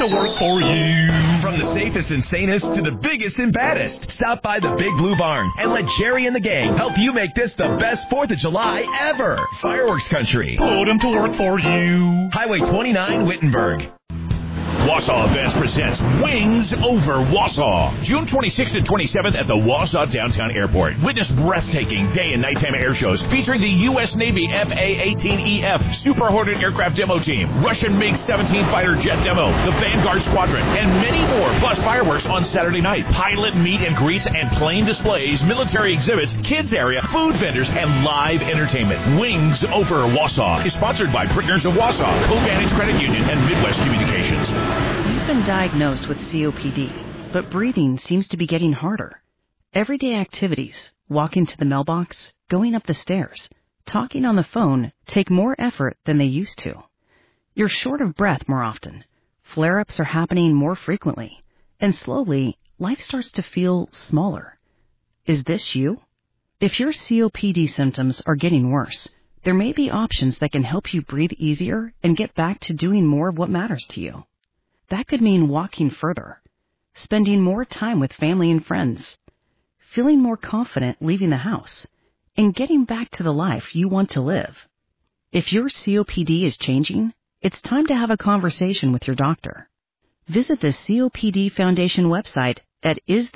To work for you. From the safest and sanest to the biggest and baddest, stop by the Big Blue Barn and let Jerry and the gang help you make this the best 4th of July ever. Fireworks Country. Put them to work for you. Highway 29, Wittenberg. Wausau Events presents Wings Over Wausau. June 26th and 27th at the Wausau Downtown Airport. Witness breathtaking day and nighttime air shows featuring the U.S. Navy FA-18EF Super Hornet aircraft demo team, Russian MiG-17 fighter jet demo, the Vanguard Squadron, and many more, plus fireworks on Saturday night. Pilot meet and greets and plane displays, military exhibits, kids area, food vendors, and live entertainment. Wings Over Wausau is sponsored by Brickners of Wausau, Co-Vantage Credit Union, and Midwest Communications. You've been diagnosed with COPD, but breathing seems to be getting harder. Everyday activities, walking to the mailbox, going up the stairs, talking on the phone take more effort than they used to. You're short of breath more often. Flare-ups are happening more frequently. And slowly, life starts to feel smaller. Is this you? If your COPD symptoms are getting worse, there may be options that can help you breathe easier and get back to doing more of what matters to you. That could mean walking further, spending more time with family and friends, feeling more confident leaving the house, and getting back to the life you want to live. If your COPD is changing, it's time to have a conversation with your doctor. Visit the COPD Foundation website at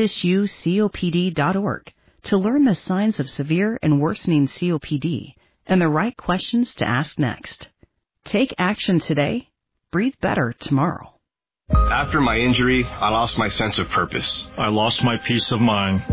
isthisyoucopd.org to learn the signs of severe and worsening COPD and the right questions to ask next. Take action today. Breathe better tomorrow. After my injury, I lost my sense of purpose. I lost my peace of mind.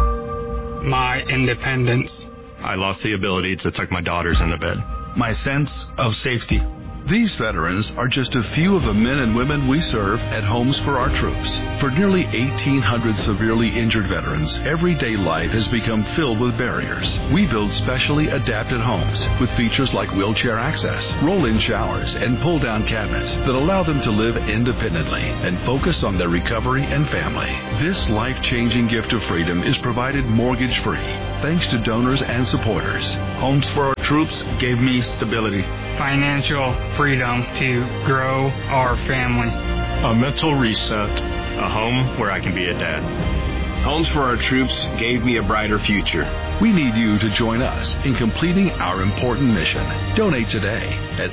My independence. I lost the ability to tuck my daughters into bed. My sense of safety. These veterans are just a few of the men and women we serve at Homes for Our Troops. For nearly 1,800 severely injured veterans, everyday life has become filled with barriers. We build specially adapted homes with features like wheelchair access, roll-in showers, and pull-down cabinets that allow them to live independently and focus on their recovery and family. This life-changing gift of freedom is provided mortgage-free thanks to donors and supporters. Homes for Our Troops gave me stability, financial freedom to grow our family, a mental reset, a home where I can be a dad. Homes for Our Troops gave me a brighter future. We need you to join us in completing our important mission. Donate today at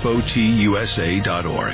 hfotusa.org.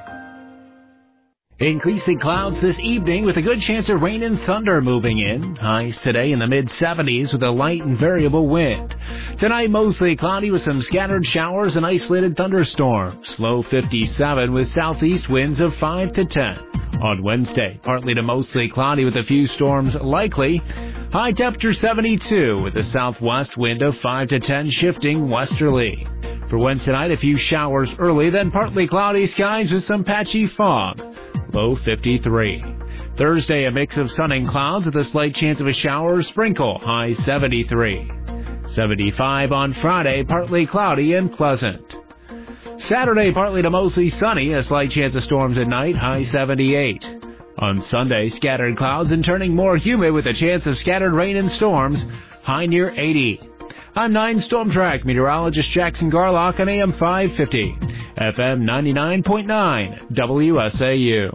Increasing clouds this evening with a good chance of rain and thunder moving in. Highs today in the mid-70s with a light and variable wind. Tonight mostly cloudy with some scattered showers and isolated thunderstorms. Low 57 with southeast winds of 5 to 10. On Wednesday, partly to mostly cloudy with a few storms likely. High temperature 72 with a southwest wind of 5 to 10 shifting westerly. For Wednesday night, a few showers early, then partly cloudy skies with some patchy fog. Low 53. Thursday, a mix of sun and clouds with a slight chance of a shower or sprinkle. High 73. 75 on Friday, partly cloudy and pleasant. Saturday, partly to mostly sunny, a slight chance of storms at night. High 78. On Sunday, scattered clouds and turning more humid with a chance of scattered rain and storms. High near 80. I'm 9 Storm Track meteorologist Jackson Garlock on AM 550, FM 99.9, WSAU.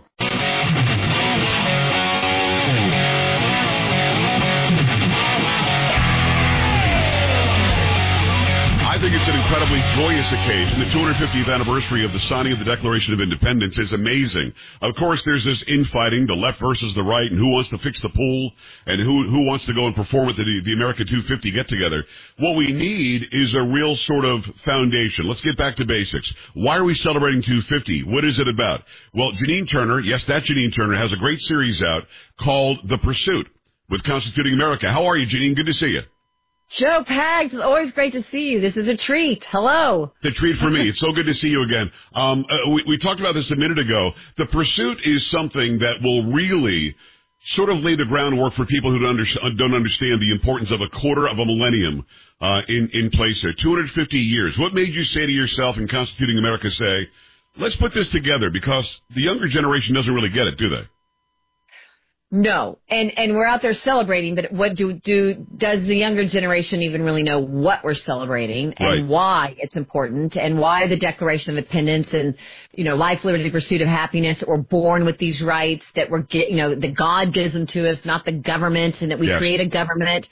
I think it's an incredibly joyous occasion. The 250th anniversary of the signing of the Declaration of Independence is amazing. Of course, there's this infighting, the left versus the right, and who wants to fix the pool, and who wants to go and perform at the America 250 get-together. What we need is a real sort of foundation. Let's get back to basics. Why are we celebrating 250? What is it about? Well, Janine Turner, yes, that Janine Turner, has a great series out called The Pursuit with Constituting America. How are you, Janine? Good to see you. Joe Pags, it's always great to see you. This is a treat. Hello. The treat for me. It's so good to see you again. We talked about this a minute ago. The Pursuit is something that will really sort of lay the groundwork for people who don't understand the importance of a quarter of a millennium in place here. 250 years. What made you say to yourself in Constituting America, say, let's put this together? Because the younger generation doesn't really get it, do they? No, and we're out there celebrating, but what does the younger generation even really know what we're celebrating and why it's important and why the Declaration of Independence and, life, liberty, pursuit of happiness, that we're born with these rights, that that God gives them to us, not the government, and that we create a government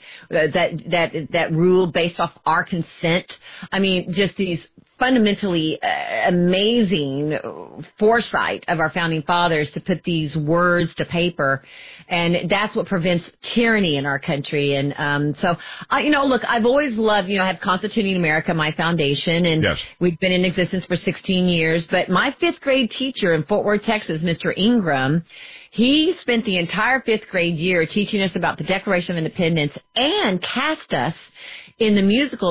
that rule based off our consent. I mean, just these fundamentally amazing foresight of our founding fathers to put these words to paper. And that's what prevents tyranny in our country. And so, look, I've always loved, I have Constituting America, my foundation, and we've been in existence for 16 years. But my 5th grade teacher in Fort Worth, Texas, Mr. Ingram, he spent the entire 5th grade year teaching us about the Declaration of Independence and cast us in the musical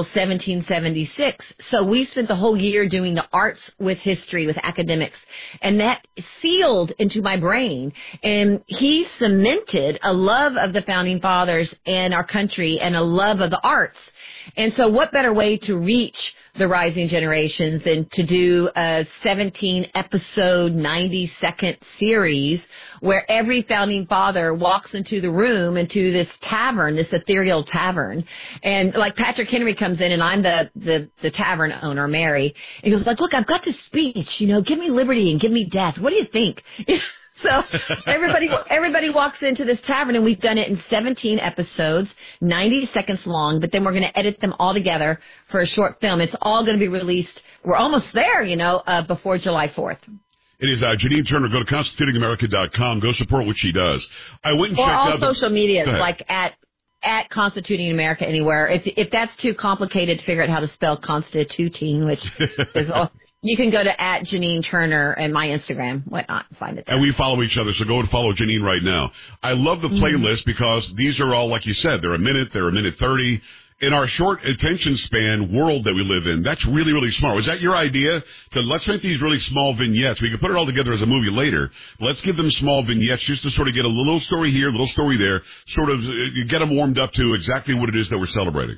1776. So we spent the whole year doing the arts with history, with academics, and that sealed into my brain. And he cemented a love of the founding fathers and our country and a love of the arts. And so what better way to reach the rising generations than to do a 17-episode, 90-second series where every founding father walks into the room, into this tavern, this ethereal tavern. And like Patrick Henry comes in, and I'm the tavern owner, Mary. And he goes like, look, I've got this speech, give me liberty and give me death. What do you think? So everybody walks into this tavern, and we've done it in 17 episodes, 90 seconds long, but then we're going to edit them all together for a short film. It's all going to be released. We're almost there, before July 4th. It is Janine Turner. Go to constitutingamerica.com. Go support what she does. I went and checked out all social media, like at Constituting America anywhere. If that's too complicated to figure out how to spell constituting, which is you can go to @Janine Turner and my Instagram, whatnot, find it there. And we follow each other, so go and follow Janine right now. I love the playlist because these are all, like you said, they're a minute 30. In our short attention span world that we live in, that's really, really smart. Was that your idea? Let's make these really small vignettes. We can put it all together as a movie later. Let's give them small vignettes just to sort of get a little story here, a little story there, sort of get them warmed up to exactly what it is that we're celebrating.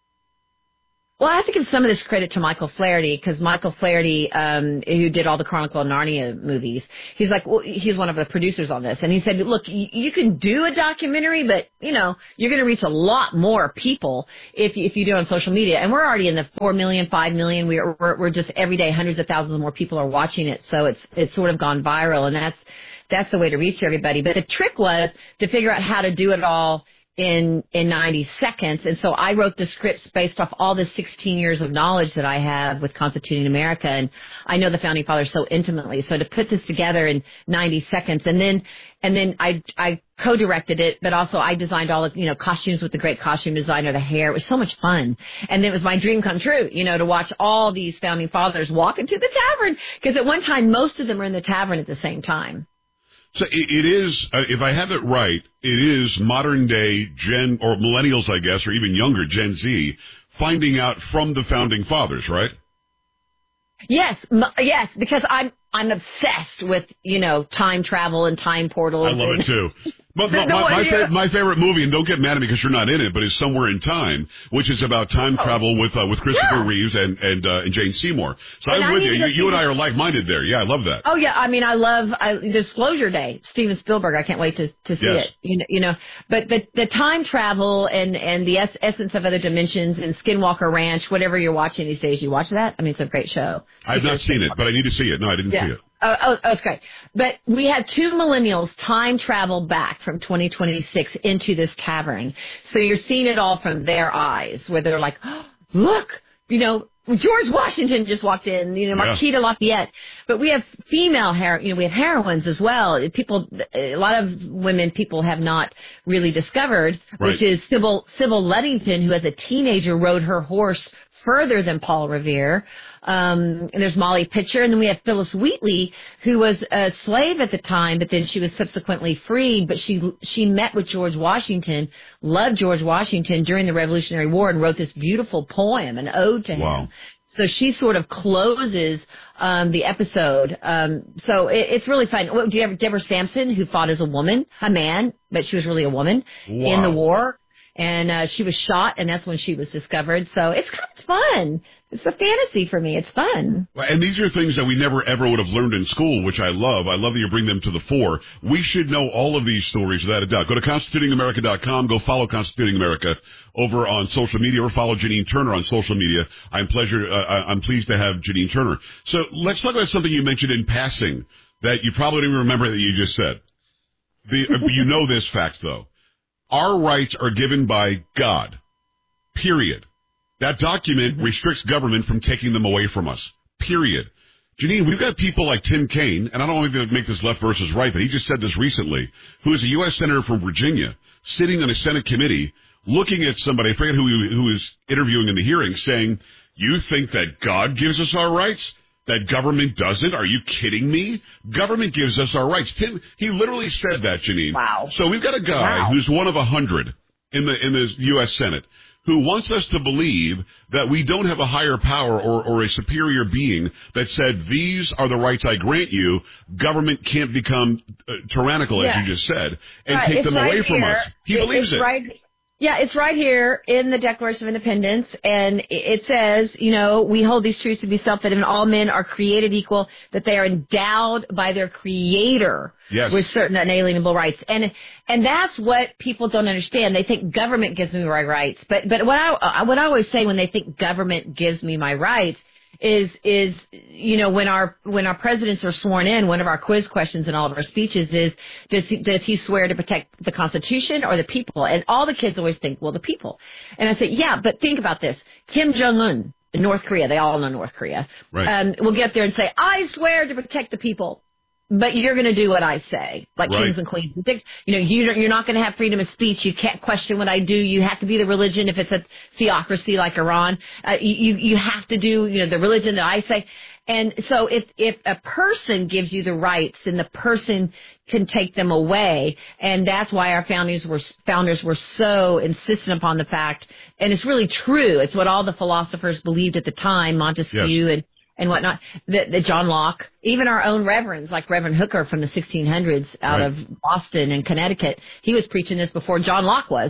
Well, I have to give some of this credit to Michael Flaherty, because Michael Flaherty, who did all the Chronicle of Narnia movies, he's one of the producers on this. And he said, look, you can do a documentary, but, you're going to reach a lot more people if you do it on social media. And we're already in the 4 million, 5 million. We're just every day, hundreds of thousands more people are watching it. So it's sort of gone viral, and that's the way to reach everybody. But the trick was to figure out how to do it all in 90 seconds. And so I wrote the scripts based off all the 16 years of knowledge that I have with Constituting America. And I know the Founding Fathers so intimately. So to put this together in 90 seconds, and then I co-directed it, but also I designed all the, costumes with the great costume designer, the hair. It was so much fun. And it was my dream come true, to watch all these Founding Fathers walk into the tavern. Because at one time, most of them were in the tavern at the same time. So it is, if I have it right, it is modern day Gen, or millennials, I guess, or even younger, Gen Z, finding out from the Founding Fathers, right? Yes, because I'm obsessed with, time travel and time portals. I love it too. But my favorite movie, and don't get mad at me because you're not in it, but is Somewhere in Time, which is about time travel with Christopher Reeves and Jane Seymour. So I'm with you. You and I are like-minded there. Yeah, I love that. Oh, yeah. I mean, I love Disclosure Day, Steven Spielberg. I can't wait to see it. But the time travel and the essence of other dimensions and Skinwalker Ranch, whatever you're watching these days, you watch that? I mean, it's a great show. I've not seen it, but I need to see it. No, I didn't see it. Oh, it's great. But we had 2 millennials time travel back from 2026 into this tavern. So you're seeing it all from their eyes, where they're like, oh, look, George Washington just walked in, Marquita Lafayette. But we have female we have heroines as well. A lot of women people have not really discovered, which is Sybil Ludington, who as a teenager rode her horse further than Paul Revere. And there's Molly Pitcher. And then we have Phyllis Wheatley, who was a slave at the time, but then she was subsequently freed. But she met with George Washington, loved George Washington during the Revolutionary War, and wrote this beautiful poem, an ode to him. Wow. So she sort of closes the episode. So it's really fun. Do you have Deborah Sampson, who fought as a man, but she was really a woman in the war? and she was shot, and that's when she was discovered. So it's kind of fun. It's a fantasy for me. It's fun. And these are things that we never ever would have learned in school, which I love. I love that you bring them to the fore. We should know all of these stories without a doubt. Go to ConstitutingAmerica.com. Go follow Constituting America over on social media, or follow Janine Turner on social media. I'm pleased to have Janine Turner. So let's talk about something you mentioned in passing that you probably don't even remember that you just said. You know this fact, though. Our rights are given by God. Period. That document restricts government from taking them away from us. Period. Janine, we've got people like Tim Kaine, and I don't want to make this left versus right, but he just said this recently, who is a U.S. Senator from Virginia, sitting on a Senate committee, looking at somebody, I forget who was interviewing in the hearing, saying, you think that God gives us our rights? That government doesn't? Are you kidding me? Government gives us our rights. Tim, he literally said that, Janine. Wow. So we've got a guy who's one of 100 in the U.S. Senate, who wants us to believe that we don't have a higher power or a superior being that said, these are the rights I grant you. Government can't become tyrannical, as you just said, and take them away from us. He believes it. Yeah, it's right here in the Declaration of Independence, and it says, we hold these truths to be self-evident. All men are created equal, that they are endowed by their Creator with certain unalienable rights. And that's what people don't understand. They think government gives me my rights. But what I always say when they think government gives me my rights is when our presidents are sworn in, one of our quiz questions in all of our speeches is, does he swear to protect the Constitution or the people? And all the kids always think, well, the people. And I say, yeah, but think about this. Kim Jong-un, North Korea, they all know North Korea, will get there and say, I swear to protect the people. But you're going to do what I say, like kings and queens. You're not going to have freedom of speech. You can't question what I do. You have to be the religion if it's a theocracy like Iran. You have to do the religion that I say. And so if a person gives you the rights, then the person can take them away. And that's why our founders were so insistent upon the fact, and it's really true. It's what all the philosophers believed at the time, Montesquieu and whatnot, that John Locke, even our own reverends, like Reverend Hooker from the 1600s out of Boston and Connecticut, he was preaching this before John Locke was.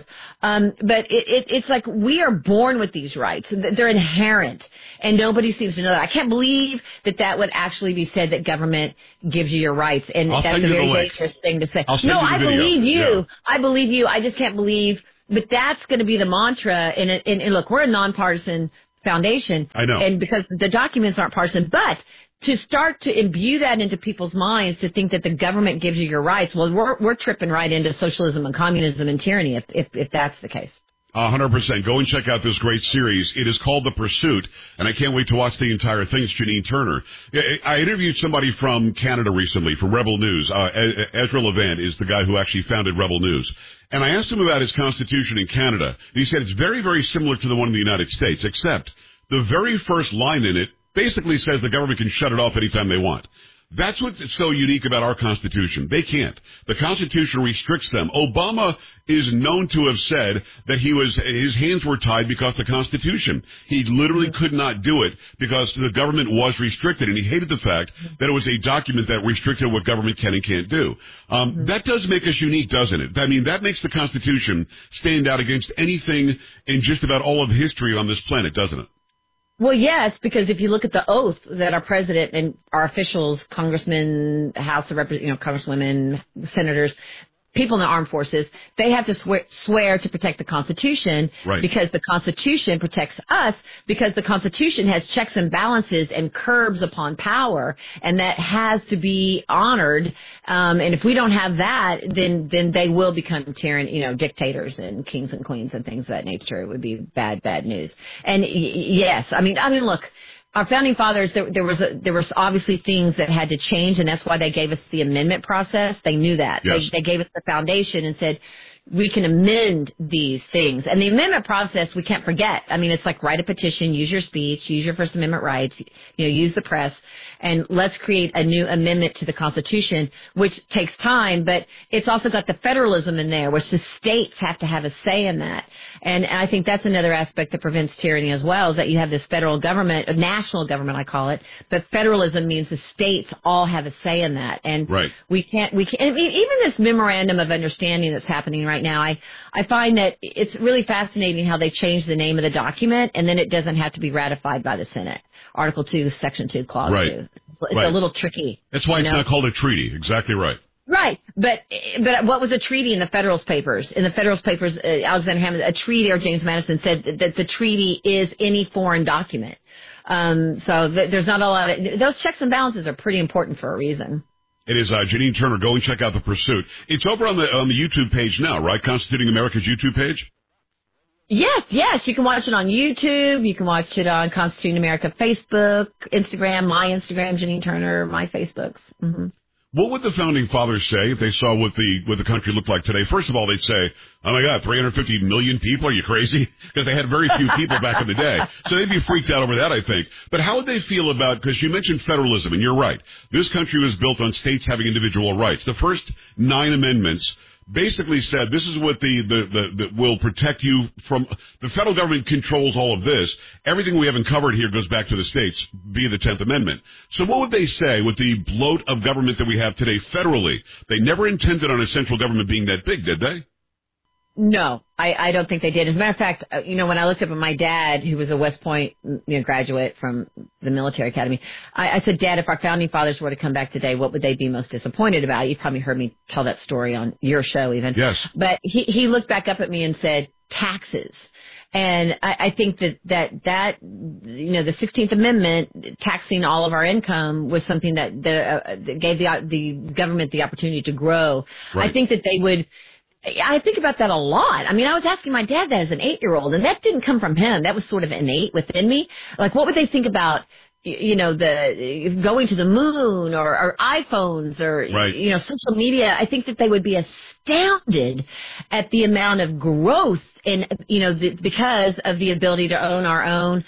But it's like we are born with these rights. They're inherent, and nobody seems to know that. I can't believe that would actually be said, that government gives you your rights, and that's a very dangerous thing to say. No, I believe you. Yeah. I believe you. I just can't believe, but that's going to be the mantra. And look, we're a nonpartisan foundation. I know. And because the documents aren't partisan, but to start to imbue that into people's minds, to think that the government gives you your rights, well, we're tripping right into socialism and communism and tyranny if that's the case. 100%. Go and check out this great series. It is called The Pursuit, and I can't wait to watch the entire thing. It's Janine Turner. I interviewed somebody from Canada recently, from Rebel News. Ezra Levant is the guy who actually founded Rebel News. And I asked him about his constitution in Canada. And he said it's very, very similar to the one in the United States, except the very first line in it basically says the government can shut it off anytime they want. That's what's so unique about our Constitution. They can't. The Constitution restricts them. Obama is known to have said that his hands were tied because the Constitution. He literally could not do it because the government was restricted, and he hated the fact that it was a document that restricted what government can and can't do. That does make us unique, doesn't it? I mean, that makes the Constitution stand out against anything in just about all of history on this planet, doesn't it? Well, yes, because if you look at the oath that our president and our officials, congressmen, House of Representatives, congresswomen, senators, people in the armed forces, they have to swear to protect the Constitution because the Constitution protects us, because the Constitution has checks and balances and curbs upon power, and that has to be honored. And if we don't have that, then they will become dictators and kings and queens and things of that nature. It would be bad news. And yes, I mean, look. Our founding fathers, there was obviously things that had to change, and that's why they gave us the amendment process. They knew that. Yes. They gave us the foundation and said, we can amend these things. And the amendment process, we can't forget. I mean, it's like write a petition, use your speech, use your First Amendment rights, use the press, and let's create a new amendment to the Constitution, which takes time, but it's also got the federalism in there, which the states have to have a say in that. And I think that's another aspect that prevents tyranny as well, is that you have this federal government, a national government, I call it, but federalism means the states all have a say in that. And we can't, I mean, even this memorandum of understanding that's happening right right now. I find that it's really fascinating how they changed the name of the document, and then it doesn't have to be ratified by the Senate. Article 2, Section 2, Clause 2. It's a little tricky. That's why it's not called a treaty. Exactly right. Right, but what was a treaty in the Federalist Papers? In the Federalist Papers, Alexander Hamilton, a treaty, or James Madison said that the treaty is any foreign document. So there's not a lot of those checks and balances are pretty important for a reason. It is Janine Turner. Go and check out The Pursuit. It's over on the YouTube page now, right? Constituting America's YouTube page. Yes. You can watch it on YouTube. You can watch it on Constituting America Facebook, Instagram, my Instagram, Janine Turner, my Facebooks. Mm-hmm. What would the founding fathers say if they saw what the country looked like today? First of all, they'd say, "Oh my God, 350 million people? Are you crazy?" Because they had very few people back in the day, so they'd be freaked out over that, I think. But how would they feel about? Because you mentioned federalism, and you're right. This country was built on states having individual rights. The first 9 amendments basically said this is what the will protect you from. The federal government controls all of this. Everything we haven't covered here goes back to the states via the 10th Amendment. So what would they say with the bloat of government that we have today federally? They never intended on a central government being that big, did they? No, I don't think they did. As a matter of fact, when I looked up at my dad, who was a West Point graduate from the military academy, I said, "Dad, if our founding fathers were to come back today, what would they be most disappointed about?" You've probably heard me tell that story on your show even. Yes. But he looked back up at me and said, "Taxes." And I think that the 16th Amendment taxing all of our income was something that gave the government the opportunity to grow. Right. I think that they would. I think about that a lot. I mean, I was asking my dad that as an 8-year-old, and that didn't come from him. That was sort of innate within me. Like, what would they think about, the going to the moon or iPhones or, right. Social media? I think that they would be astounded at the amount of growth in, because of the ability to own our own,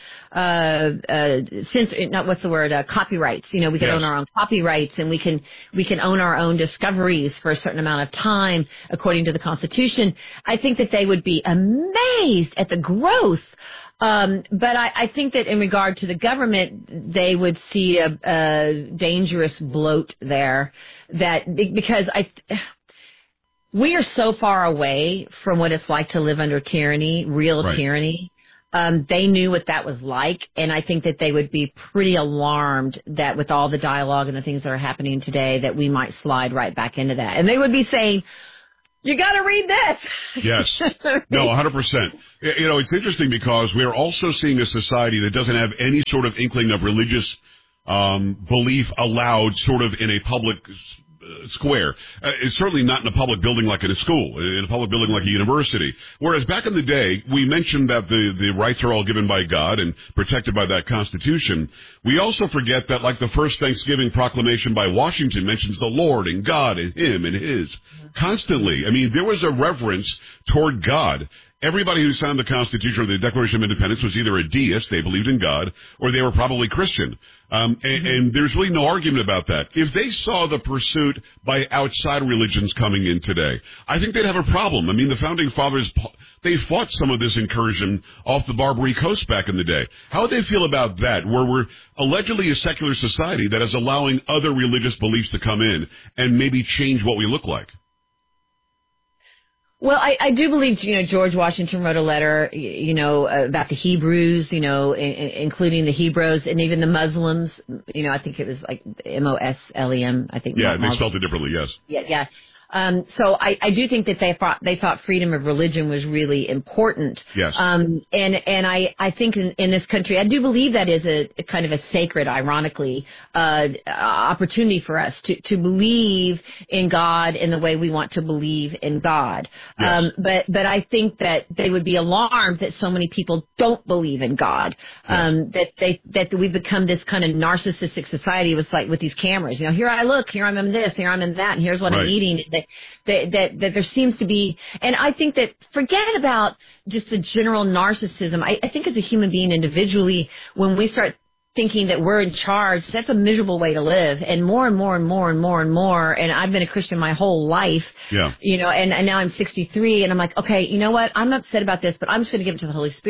copyrights. We can own our own copyrights, and we can own our own discoveries for a certain amount of time according to the Constitution. I think that they would be amazed at the growth. But I think that in regard to the government, they would see a dangerous bloat there because we are so far away from what it's like to live under tyranny, real right. tyranny. They knew what that was like, and I think that they would be pretty alarmed that with all the dialogue and the things that are happening today, that we might slide right back into that. And they would be saying, "You got to read this." Yes. No, 100%. It's interesting because we're also seeing a society that doesn't have any sort of inkling of religious belief allowed sort of in a public square. It's certainly not in a public building like in a school, in a public building like a university. Whereas back in the day, we mentioned that the rights are all given by God and protected by that Constitution. We also forget that, like, the first Thanksgiving proclamation by Washington mentions the Lord and God and Him and His constantly. I mean, there was a reverence toward God. Everybody who signed the Constitution or the Declaration of Independence was either a deist, they believed in God, or they were probably Christian. And there's really no argument about that. If they saw the pursuit by outside religions coming in today, I think they'd have a problem. I mean, the Founding Fathers, they fought some of this incursion off the Barbary Coast back in the day. How would they feel about that, where we're allegedly a secular society that is allowing other religious beliefs to come in and maybe change what we look like? Well, I do believe, George Washington wrote a letter, about the Hebrews, including the Hebrews and even the Muslims. I think it was like Moslem, I think. Yeah, they spelled it differently, yes. Yeah. So I do think that they thought freedom of religion was really important. Yes. And I think in this country, I do believe that is a kind of a sacred, ironically, opportunity for us to believe in God in the way we want to believe in God. Yes. But I think that they would be alarmed that so many people don't believe in God. Yes. That we've become this kind of narcissistic society with these cameras. Here I look, here I'm in this, here I'm in that, and here's what right. I'm eating. That there seems to be, and I think that forget about just the general narcissism. I think as a human being individually, when we start thinking that we're in charge, that's a miserable way to live. And more and more and more and more and more. And I've been a Christian my whole life. Yeah. And now I'm 63, and I'm like, okay, you know what? I'm upset about this, but I'm just going to give it to the Holy Spirit.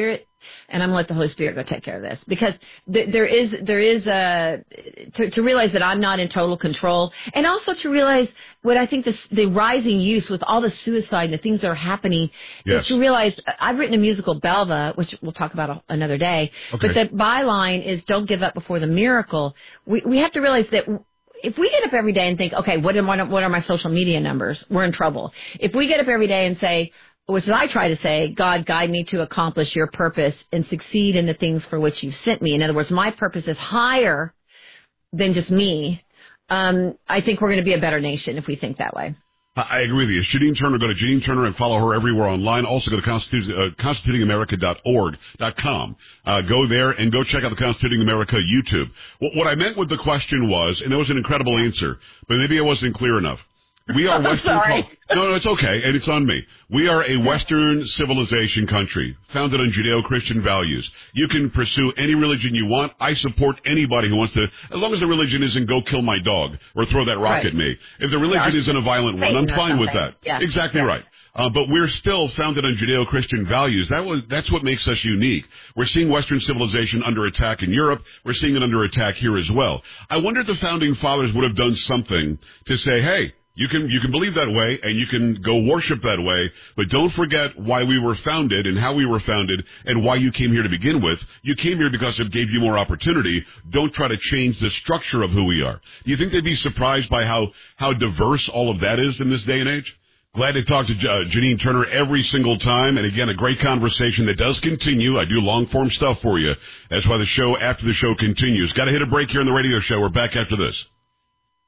and I'm going to let the Holy Spirit go take care of this. Because there is to realize that I'm not in total control, and also to realize what I think the rising youth with all the suicide and the things that are happening is to realize, I've written a musical, Belva, which we'll talk about another day, but the byline is don't give up before the miracle. We have to realize that if we get up every day and think, okay, what are my social media numbers? We're in trouble. If we get up every day and say, which I try to say, God, guide me to accomplish your purpose and succeed in the things for which you've sent me. In other words, my purpose is higher than just me. I think we're going to be a better nation if we think that way. I agree with you. Janine Turner, go to Janine Turner and follow her everywhere online. Also go to constitutingamerica.org.com. Go there and go check out the Constituting America YouTube. What I meant with the question was, and it was an incredible answer, but maybe I wasn't clear enough. We are Western. No, it's okay, and it's on me. We are a Western civilization country, founded on Judeo-Christian values. You can pursue any religion you want. I support anybody who wants to, as long as the religion isn't go kill my dog or throw that rock at me. If the religion isn't a violent one, I'm fine with that. Yeah. Exactly right. But we're still founded on Judeo-Christian values. That's what makes us unique. We're seeing Western civilization under attack in Europe. We're seeing it under attack here as well. I wonder if the founding fathers would have done something to say, hey, you can believe that way and you can go worship that way, but don't forget why we were founded and how we were founded and why you came here to begin with. You came here because it gave you more opportunity. Don't try to change the structure of who we are. Do you think they'd be surprised by how diverse all of that is in this day and age? Glad to talk to Janine Turner every single time. And again, a great conversation that does continue. I do long-form stuff for you. That's why the show after the show continues. Got to hit a break here on the radio show. We're back after this.